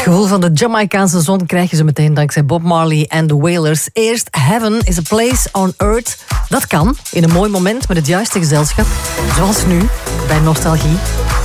gevoel van de Jamaicaanse zon krijg je ze meteen dankzij Bob Marley en The Wailers. Eerst Heaven is a Place on Earth. Dat kan in een mooi moment met het juiste gezelschap. Zoals nu bij Nostalgie.